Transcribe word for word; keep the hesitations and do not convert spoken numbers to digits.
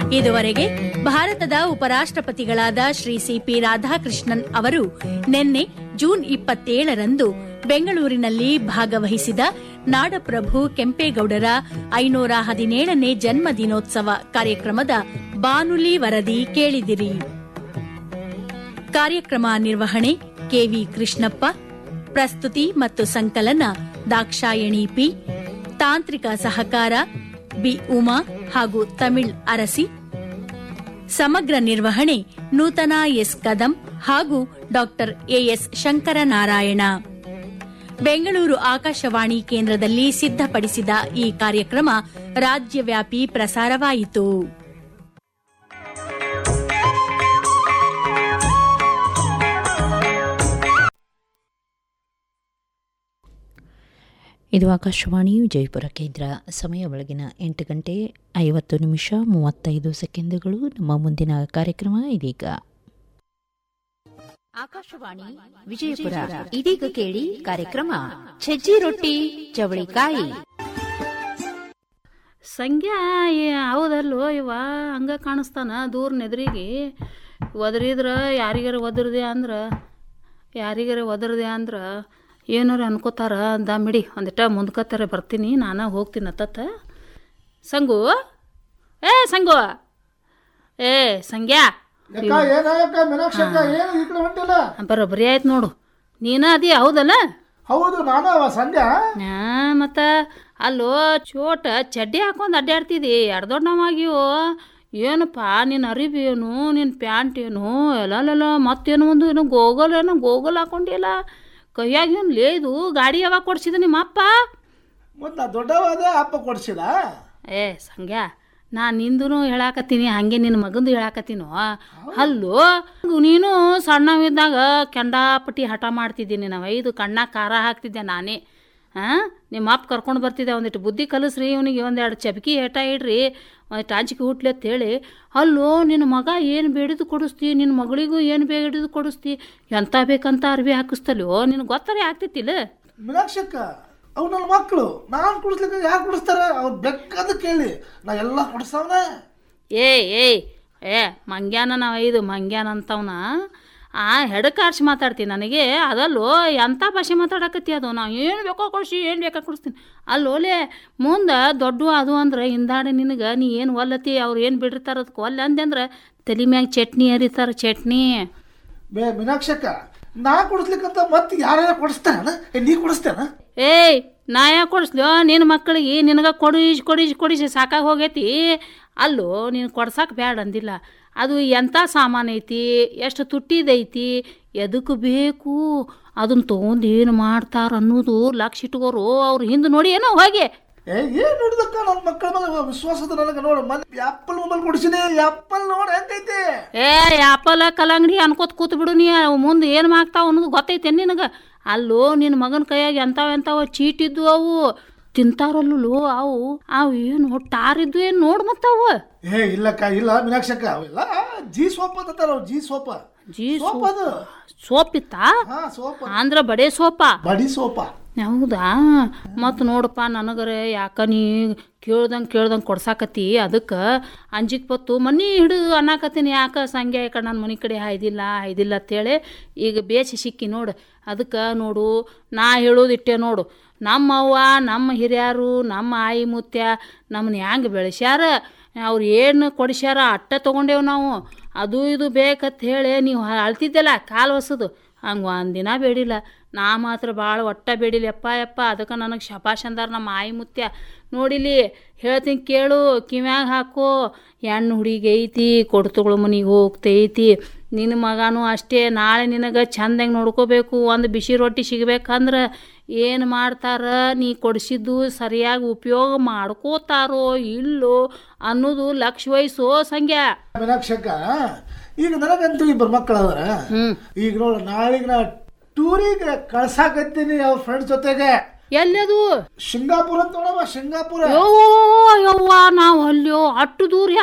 ಇದುವರೆಗೆ ಭಾರತದ ಉಪರಾಷ್ಟ್ರಪತಿಗಳಾದ ಶ್ರೀ ಸಿಪಿ ರಾಧಾಕೃಷ್ಣನ್ ಅವರು ನಿನ್ನೆ ಜೂನ್ ಇಪ್ಪತ್ತೇಳರಂದು ಬೆಂಗಳೂರಿನಲ್ಲಿ ಭಾಗವಹಿಸಿದ ನಾಡಪ್ರಭು ಕೆಂಪೇಗೌಡರ ಐನೂರ ಹದಿನೇಳನೇ ಜನ್ಮ ದಿನೋತ್ಸವ ಕಾರ್ಯಕ್ರಮದ ಬಾನುಲಿ ವರದಿ ಕೇಳಿದಿರಿ. ಕಾರ್ಯಕ್ರಮ ನಿರ್ವಹಣೆ ಕೆವಿ ಕೃಷ್ಣಪ್ಪ, ಪ್ರಸ್ತುತಿ ಮತ್ತು ಸಂಕಲನ ದಾಕ್ಷಾಯಣಿ ಪಿ, ತಾಂತ್ರಿಕ ಸಹಕಾರ ಬಿ ಉಮಾ ಹಾಗೂ ತಮಿಳ್ ಅರಸಿ, ಸಮಗ್ರ ನಿರ್ವಹಣೆ ನೂತನ ಎಸ್ ಕದಂ ಹಾಗೂ ಡಾಕ್ಟರ್ ಎಎಸ್ ಶಂಕರನಾರಾಯಣ. ಬೆಂಗಳೂರು ಆಕಾಶವಾಣಿ ಕೇಂದ್ರದಲ್ಲಿ ಸಿದ್ಧಪಡಿಸಿದ ಈ ಕಾರ್ಯಕ್ರಮ ರಾಜ್ಯವ್ಯಾಪಿ ಪ್ರಸಾರವಾಯಿತು. ಇದು ಆಕಾಶವಾಣಿ ವಿಜಯಪುರ ಕೇಂದ್ರ. ಸಮಯ ಬೆಳಗಿನ ಎಂಟು ಗಂಟೆ ಐವತ್ತು ನಿಮಿಷ ಮೂವತ್ತೈದು ಸೆಕೆಂಡುಗಳು. ನಮ್ಮ ಮುಂದಿನ ಕಾರ್ಯಕ್ರಮ ಇದೀಗ. ಆಕಾಶವಾಣಿ ವಿಜಯಪುರ. ಇದೀಗ ಕೇಳಿ ಕಾರ್ಯಕ್ರಮ ಸಜ್ಜಿ ರೊಟ್ಟಿ ಚವಳಿಕಾಯಿ. ಸಂಗ್ಯಾ ಹೌದಲ್ಲೋ ಇವ ಹಂಗ ಕಾಣಿಸ್ತಾನ ದೂರ ನೆದ್ರಿಗೆ. ಒದರಿದ್ರ ಯಾರಿಗಾರ ಒದರ್ದೆ ಅಂದ್ರೆ ಯಾರಿಗಾರ ಒದರ್ದೆ ಅಂದ್ರೆ ಏನಾರ ಅನ್ಕೋತಾರ ದಮ್ಮಿಡಿ ಒಂದಿಟ ಮುಂದ್ಕೋತಾರ. ಬರ್ತೀನಿ ನಾನು ಹೋಗ್ತೀನಿ ಅತ್ತತ್ತ. ಸಂಗು ಏ ಸಂಗು ಏ ಸಂಗ್ಯಾ ಬರೋಬ್ಬರಿ ಆಯ್ತು ನೋಡು. ನೀನ ಅದಿ ಹೌದಲ್ಲ? ಹೌದು ನಾನು ಸಂಗ್ಯಾ. ಮತ್ತ ಅಲ್ಲೋ ಚೋಟ ಚಡ್ಡಿ ಹಾಕೊಂಡು ಅಡ್ಡಾಡ್ತಿದ್ದಿ ಎಡ್ದೊಡ್ಡವಾಗಿಯೋ. ಏನಪ್ಪ ನಿನ್ನ ಅರಿವಿ ಏನು ನಿನ್ನ ಪ್ಯಾಂಟ್ ಏನು ಎಲ್ಲಲ್ಲ ಮತ್ತೇನು ಒಂದು ಏನು ಗೋಗಲ್ ಏನೋ ಗೋಗಲ್ ಹಾಕೊಂಡಿಲ್ಲ. ಕೈಯಾಗ ಏನು ಲೇದು ಗಾಡಿ ಯಾವಾಗ ಕೊಡ್ಸಿದ ನಿಮ್ಮ ಅಪ್ಪ? ಮತ್ತು ನಾ ದೊಡ್ಡವಾದ ಅಪ್ಪ ಕೊಡ್ಸಿದ. ಏ ಸಂಗ್ಯಾ ನಾನು ನಿಂದು ಹೇಳಾಕತ್ತೀನಿ ಹಂಗೆ ನಿನ್ನ ಮಗಂದು ಹೇಳಾಕತ್ತೀನೋ. ಅಲ್ಲೋ ನೀನು ಸಣ್ಣವಿದ್ದಾಗ ಕೆಂಡಾಪಟ್ಟಿ ಹಠ ಮಾಡ್ತಿದ್ದೀನಿ. ನಾವು ಐದು ಕಣ್ಣಾಗ ಖಾರ ಹಾಕ್ತಿದ್ದೆ ನಾನೇ. ಹಾಂ ನಿಮ್ಮ ಅಪ್ಪ ಕರ್ಕೊಂಡು ಬರ್ತಿದ್ದೆ. ಒಂದಿಟ್ಟು ಬುದ್ಧಿ ಕಲಿಸ್ರಿ ಇವನಿಗೆ, ಒಂದೆರಡು ಚಬಕಿ ಹೇಟ ಇಡ್ರಿ, ಒಂದಿಟ್ಟು ಆಂಚಿಕೆ ಹುಟ್ಲಿ ಅಂತೇಳಿ. ಅಲ್ಲೋ ನಿನ್ನ ಮಗ ಏನು ಬೇಡಿದು ಕೊಡಿಸ್ತಿ, ನಿನ್ನ ಮಗಳಿಗೂ ಏನು ಬೇಡಿದು ಕೊಡಿಸ್ತಿ, ಎಂಥ ಬೇಕಂತ ಅರ್ವಿ ಹಾಕಿಸ್ತಲ್ಲೋ. ನಿನಗೆ ಗೊತ್ತಾರೆ ಆಗ್ತಿತ್ತಿಲ್ಲ ಮೀನಾಕ್ಷಕ್ಕ. ಅವು ನನ್ನ ಮಕ್ಕಳು, ನಾನು ಕುಡಿಸ್ಲಿಕ್ಕೆ ಯಾರು ಕುಡಿಸ್ತಾರೆ? ಅವ್ರು ಬೇಕಾದ ಕೇಳಿ ನಾ ಎಲ್ಲ ಕೊಡಿಸವನ. ಏ ಏಯ್ ಏ ಮಂಗ್ಯಾನ ನಾವು ಐದು ಮಂಗ್ಯಾನ ಅಂತವನ ಆ ಹೆಡಕಾರ್ಸಿ ಮಾತಾಡ್ತೀನಿ. ನನಗೆ ಅದಲ್ಲೋ ಎಂಥ ಭಾಷೆ ಮಾತಾಡಕತ್ತಿ ಅದು. ನಾವು ಏನು ಬೇಕೋ ಕೊಡಿಸಿ ಏನು ಬೇಕಾ ಕೊಡಿಸ್ತೀನಿ. ಅಲ್ಲೋಲೆ ಮುಂದೆ ದೊಡ್ಡ ಅದು ಅಂದ್ರೆ ಹಿಂದಾಡಿ ನಿನಗೆ ನೀ ಏನು ಒಲ್ಲತಿ ಅವ್ರು ಏನು ಬಿಡಿರ್ತಾರೆ ಅದಕ್ಕೆ ಒಲ್ಲೆ ಅಂದೆ ಅಂದ್ರೆ ತಲೆ ಮ್ಯಾಗ ಚಟ್ನಿ ಹರಿತಾರೆ ಚಟ್ನಿ. ಬೇ ಮೀನಾಕ್ಷಕ್ಕ, ನಾ ಕೊಡಿಸ್ಲಿಕ್ಕಂತ ಮತ್ತೆ ಯಾರ್ಯಾರ ಕೊಡಿಸ್ತಾನ? ನೀ ಕೊಡಿಸ್ತೇನ? ಏಯ್ ನಾ ಯಾಕೆ ಕೊಡಿಸ್ಲೋ ನಿನ್ನ ಮಕ್ಕಳಿಗೆ? ನಿನಗೆ ಕೊಡಿಸಿ ಕೊಡಿಸಿ ಕೊಡಿಸಿ ಸಾಕಾಗಿ ಹೋಗೈತಿ. ಅಲ್ಲೋ ನೀನು ಕೊಡ್ಸಕ್ಕೆ ಬ್ಯಾಡ ಅಂದಿಲ್ಲ. ಅದು ಎಂಥ ಸಾಮಾನು ಐತಿ, ಎಷ್ಟು ತುಟ್ಟಿದೈತಿ, ಎದಕ್ಕೆ ಬೇಕು, ಅದನ್ನು ತೊಗೊಂಡು ಏನು ಮಾಡ್ತಾರ ಅನ್ನೋದು ಲಕ್ಷ ಇಟ್ಕೋರು. ಅವ್ರು ಹಿಂದೆ ನೋಡಿ ಏನೋ ಹೋಗಿ ಏ ಏನು ನೋಡಿದಕ್ಕ ನನ್ನ ಮಕ್ಕಳ ಮೇಲೆ ವಿಶ್ವಾಸದ ನನಗೆ ನೋಡು. ಮತ್ತೆ ಆ್ಯಪಲ್ ಮೊಬೈಲ್ ಕೊಡಿಸಿನಿ, ಆ್ಯಪಲ್ ನೋಡಿ ಹೆಂಗೈತಿ. ಏ ಆ್ಯಪಲ್ ಕಲ್ಲಂಗಡಿ ಅನ್ಕೋತ ಕೂತು ಬಿಡು ನೀ. ಮುಂದೆ ಏನು ಮಾಡ್ತಾವ ಅನ್ನೋದು ಗೊತ್ತೈತೆ ನಿನಗೆ? ಅಲ್ಲೋ ನಿನ್ನ ಮಗನ ಕೈಯಾಗ ಎಂಥವು ಎಂಥವು ಚೀಟಿದ್ದು ಅವು ತಿಂತಾರಲ್ಲೂ ಅವು ಅವು ಏನು ಟಾರಿದ್ದು ಏನು ನೋಡಿ ಮತ್ತವು. ಏ ಇಲ್ಲಕ್ಕ ಇಲ್ಲ ಮೀನಾಕ್ಷಕ್ಕ, ಅವೆಲ್ಲ ಜಿ ಸೋಪ್ ಅಂತಾರ. ಜಿ ಸೋಪ ಜಿ ಸೋಪ್ ಅದು ಸೋಪ್ ಇತ್ತಾ? ಸೋಪ ಅಂದ್ರ ಬಡೇ ಸೋಪ, ಬಡಿ ಸೋಪ. ಹೌದಾ? ಮತ್ತು ನೋಡಪ್ಪ ನನಗರೆ ಯಾಕ ನೀ ಕೇಳ್ದಂಗೆ ಕೇಳ್ದಂಗೆ ಕೊಡ್ಸಾಕತ್ತಿ. ಅದಕ್ಕೆ ಅಂಜಿಗೆ ಬತ್ತು ಮನೆ ಹಿಡಿದು ಅನ್ನಕತ್ತೀನಿ. ಯಾಕೆ ಸಂಗ್ಯಾ ಈ ಕಡೆ ನನ್ನ ಮನೆ ಕಡೆ ಹಾಯ್ದಿಲ್ಲ ಹಾಯ್ದಿಲ್ಲ ಅಂತೇಳಿ ಈಗ ಬೇಸಿ ಸಿಕ್ಕಿ ನೋಡು. ಅದಕ್ಕೆ ನೋಡು ನಾ ಹೇಳೋದಿಟ್ಟೆ ನೋಡು. ನಮ್ಮ ಅವ್ವ ನಮ್ಮ ಹಿರಿಯರು ನಮ್ಮ ಆಯಿ ಮುತ್ಯ ನಮ್ಮನ್ನ ಹ್ಯಾಂಗೆ ಬೆಳೆಸ್ಯಾರ, ಅವ್ರು ಏನು ಕೊಡಿಸ್ಯಾರ ಅಟ್ಟ ತೊಗೊಂಡೇವು ನಾವು. ಅದು ಇದು ಬೇಕಂತ ಹೇಳಿ ನೀವು ಅಳ್ತಿದ್ದೆಲ್ಲ ಕಾಲು ಹೊಸದು ಹಂಗೆ ಒಂದಿನ ಬೇಡಿಲ್ಲ. ನಾ ಮಾತ್ರ ಭಾಳ ಒಟ್ಟ ಬೇಡಿಲ್ಲ ಯಪ್ಪ ಯಪ್ಪ. ಅದಕ್ಕೆ ನನಗೆ ಶಪಾಷ್ ಅಂದಾರ ನಮ್ಮ ಆಯಿ ಮುತ್ಯ. ನೋಡಿಲಿ ಹೇಳ್ತೀನಿ ಕೇಳು, ಕಿವ್ಯಾಗ ಹಾಕೋ. ಹೆಣ್ಣು ಹುಡುಗಿ ಐತಿ, ಕೊಡ್ತುಗಳು ಮನೆಗೆ ಹೋಗ್ತೈತಿ. ನಿನ್ನ ಮಗನೂ ಅಷ್ಟೇ. ನಾಳೆ ನಿನಗೆ ಚಂದಂಗೆ ನೋಡ್ಕೋಬೇಕು. ಒಂದು ಬಿಸಿ ರೊಟ್ಟಿ ಸಿಗ್ಬೇಕಂದ್ರೆ ಏನು ಮಾಡ್ತಾರ, ನೀ ಕೊಡಿಸಿದ್ದು ಸರಿಯಾಗಿ ಉಪಯೋಗ ಮಾಡ್ಕೋತಾರೋ ಇಲ್ಲೋ ಅನ್ನೋದು ಲಕ್ಷ ವಯಸ್ಸು ಸಂಗ್ಯಾ. ಮೀನಾಕ್ಷಕ್ಕ, ಈಗ ನನಗಂತೂ ಇಬ್ಬರು ಮಕ್ಕಳದ್ರ. ಈಗ ನೋಡು ನಾಳೆಗೆ ನಾ ಟೂರಿಗೆ ಕಳ್ಸಾಕತ್ತೀನಿ ಅವ್ರ ಫ್ರೆಂಡ್ಸ್ ಜೊತೆಗೆ. ಎಲ್ಲದು? ಸಿಂಗಾಪುರ ಅಂತ ನೋಡಮ್ಮ, ಸಿಂಗಾಪುರ. ಯವ್ವ ಯವ್ವ ನಾವು ಅಲ್ಲೋ ಅಟ್ಟು ದೂರ